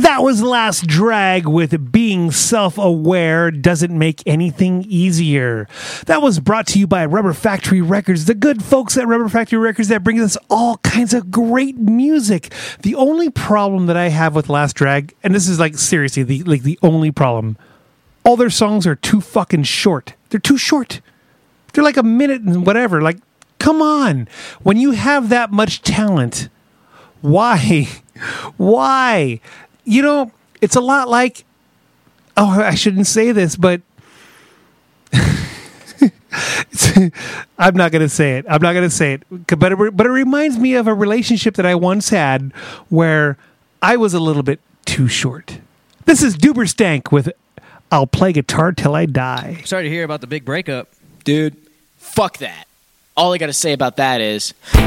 That was Last Drag with Being Self-Aware Doesn't Make Anything Easier. That was brought to you by Rubber Factory Records, the good folks at Rubber Factory Records that bring us all kinds of great music. The only problem that I have with Last Drag, and this is like seriously the only problem, all their songs are too fucking short. They're too short. They're like a minute and whatever. Like, come on. When you have that much talent, why? Why? You know, it's a lot like, oh, I shouldn't say this, but I'm not going to say it. But it reminds me of a relationship that I once had where I was a little bit too short. This is Duberstank with I'll Play Guitar Till I Die. Sorry to hear about the big breakup. Dude, fuck that. All I got to say about that is